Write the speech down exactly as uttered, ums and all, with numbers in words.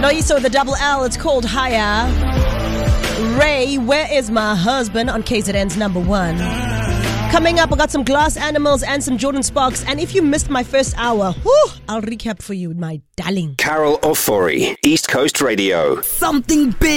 Loiso, the double L, it's called Higher. Ray, Where Is My Husband on K Z N's number one. Coming up, I got some Glass Animals and some Jordan Sparks. And if you missed my first hour, whew, I'll recap for you, my darling. Carol Ofori, East Coast Radio. Something big.